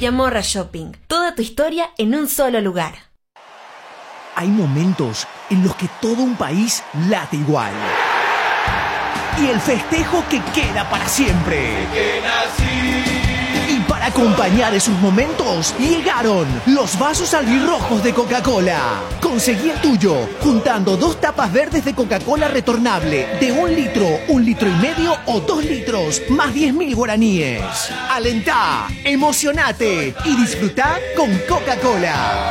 Villamorra Shopping. Toda tu historia en un solo lugar. Hay momentos en los que todo un país late igual. Y el festejo que queda para siempre. Y para acompañar esos momentos, llegaron los vasos albirrojos de Coca-Cola. Conseguí el tuyo, juntando 2 tapas verdes de Coca-Cola retornable de 1 litro, 1,5 litros o 2 litros, más 10.000 guaraníes. Alentá, emocionate y disfrutá con Coca-Cola.